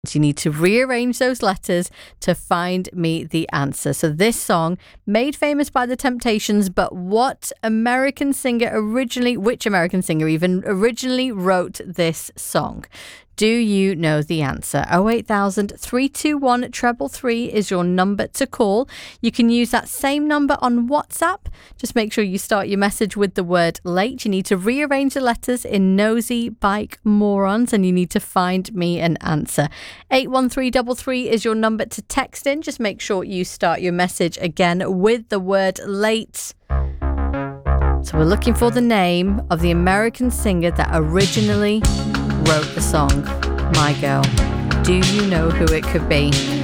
You need to rearrange those letters to find me the answer. So this song, made famous by the Temptations, but which American singer originally wrote this song? Do you know the answer? 08000 321 333 is your number to call. You can use that same number on WhatsApp. Just make sure you start your message with the word late. You need to rearrange the letters in Nosy Bike Morons, and you need to find me an answer. 81333 is your number to text in. Just make sure you start your message again with the word late. So we're looking for the name of the American singer that originally wrote the song My Girl. Do you know who it could be?